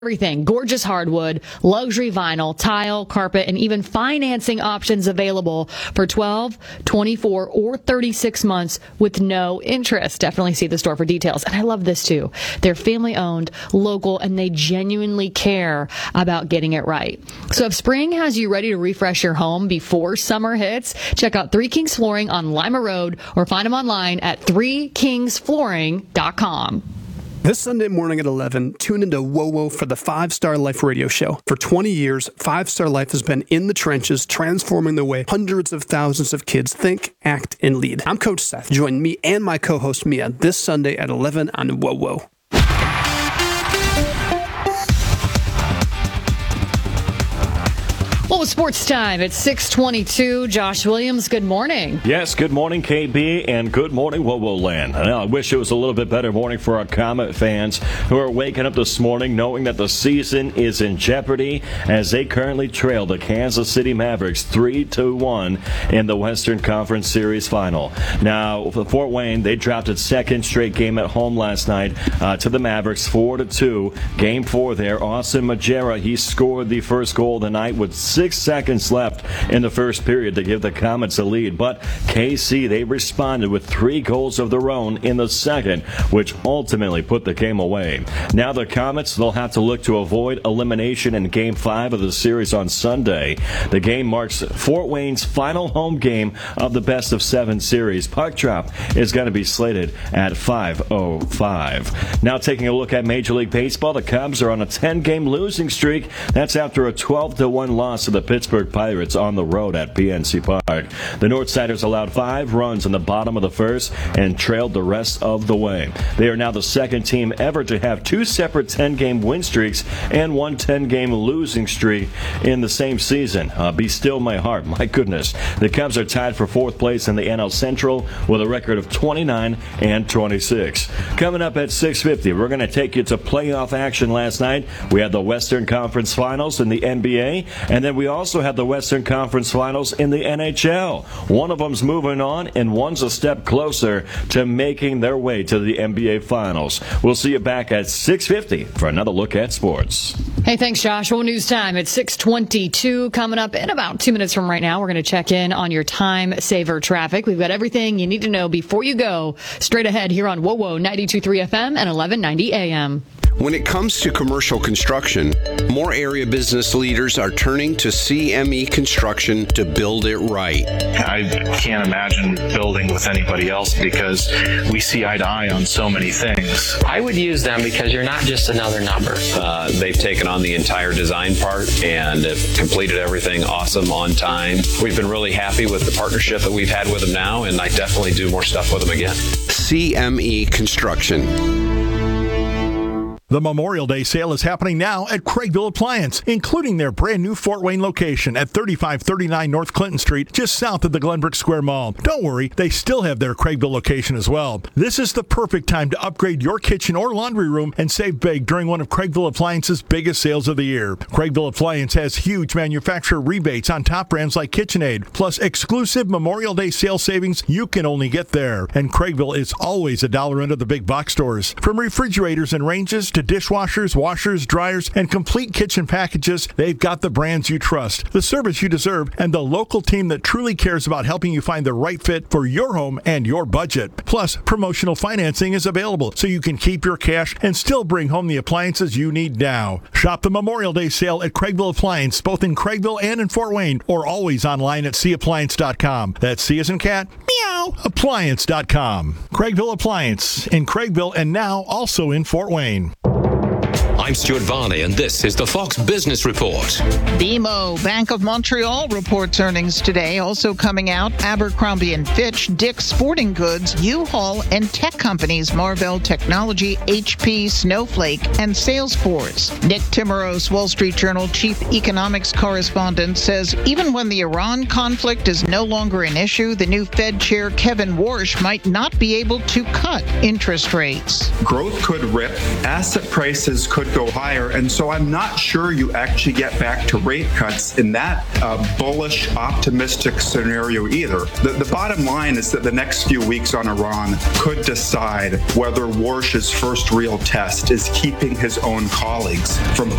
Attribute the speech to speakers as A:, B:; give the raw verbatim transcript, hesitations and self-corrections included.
A: Everything, gorgeous hardwood, luxury vinyl, tile, carpet, and even financing options available for twelve, twenty-four, or thirty-six months with no interest. Definitely see the store for details. And I love this too. They're family owned, local, and they genuinely care about getting it right. So if spring has you ready to refresh your home before summer hits, check out Three Kings Flooring on Lima Road or find them online at three kings flooring dot com.
B: This Sunday morning at eleven, tune into Whoa Whoa for the Five Star Life radio show. For twenty years, Five Star Life has been in the trenches, transforming the way hundreds of thousands of kids think, act, and lead. I'm Coach Seth. Join me and my co-host Mia this Sunday at eleven on Whoa Whoa.
A: Well, it's sports time. It's six twenty-two. Josh Williams, good morning.
C: Yes, good morning, K B, and good morning, Whoa Whoa Land. I wish it was a little bit better morning for our Comet fans who are waking up this morning knowing that the season is in jeopardy as they currently trail the Kansas City Mavericks three to one in the Western Conference Series final. Now, for Fort Wayne, they dropped its second straight game at home last night uh, to the Mavericks, four to two. Game four there, Austin Majera, he scored the first goal of the night with six Six seconds left in the first period to give the Comets a lead. But K C, they responded with three goals of their own in the second, which ultimately put the game away. Now the Comets, they'll have to look to avoid elimination in Game five of the series on Sunday. The game marks Fort Wayne's final home game of the best of seven series. Puck drop is going to be slated at five oh five. Now taking a look at Major League Baseball, the Cubs are on a ten-game losing streak. That's after a twelve to one loss to the Pittsburgh Pirates on the road at P N C Park. The Northsiders allowed five runs in the bottom of the first and trailed the rest of the way. They are now the second team ever to have two separate ten-game win streaks and one ten-game losing streak in the same season. Uh, be still my heart. My goodness. The Cubs are tied for fourth place in the N L Central with a record of twenty-nine and twenty-six. Coming up at six fifty, we're going to take you to playoff action last night. We had the Western Conference Finals in the N B A, and then we also had the Western Conference Finals in the N H L. One of them's moving on, and one's a step closer to making their way to the N B A Finals. We'll see you back at six fifty for another look at sports.
A: Hey, thanks, Josh. Well, news time. It's six twenty-two. Coming up in about two minutes from right now, we're going to check in on your time saver traffic. We've got everything you need to know before you go. Straight ahead here on Whoa Whoa ninety-two point three F M and eleven ninety A M.
D: When it comes to commercial construction, more area business leaders are turning to C M E Construction to build it right.
E: I can't imagine building with anybody else because we see eye to eye on so many things.
F: I would use them because you're not just another number.
G: Uh, they've taken on the entire design part and have completed everything awesome on time. We've been really happy with the partnership that we've had with them now, and I definitely do more stuff with them again.
D: C M E Construction.
H: The Memorial Day sale is happening now at Craigville Appliance, including their brand new Fort Wayne location at thirty-five thirty-nine North Clinton Street, just south of the Glenbrook Square Mall. Don't worry, they still have their Craigville location as well. This is the perfect time to upgrade your kitchen or laundry room and save big during one of Craigville Appliance's biggest sales of the year. Craigville Appliance has huge manufacturer rebates on top brands like KitchenAid, plus exclusive Memorial Day sale savings you can only get there. And Craigville is always a dollar under the big box stores. From refrigerators and ranges to dishwashers, washers, dryers, and complete kitchen packages, they've got the brands you trust, the service you deserve, and the local team that truly cares about helping you find the right fit for your home and your budget. Plus, promotional financing is available, so you can keep your cash and still bring home the appliances you need now. Shop the Memorial Day sale at Craigville Appliance, both in Craigville and in Fort Wayne, or always online at c appliance dot com. That's C as in cat, meow, appliance dot com. Craigville Appliance, in Craigville and now also in Fort Wayne.
I: I'm Stuart Varney, and this is the Fox Business Report.
J: B M O, Bank of Montreal, reports earnings today. Also coming out, Abercrombie and Fitch, Dick's Sporting Goods, U-Haul, and tech companies Marvell Technology, H P, Snowflake, and Salesforce. Nick Timmeros, Wall Street Journal chief economics correspondent, says even when the Iran conflict is no longer an issue, the new Fed chair Kevin Warsh might not be able to cut interest rates.
K: Growth could rip, asset prices could go higher. And so I'm not sure you actually get back to rate cuts in that uh, bullish, optimistic scenario either. The, the bottom line is that the next few weeks on Iran could decide whether Warsh's first real test is keeping his own colleagues from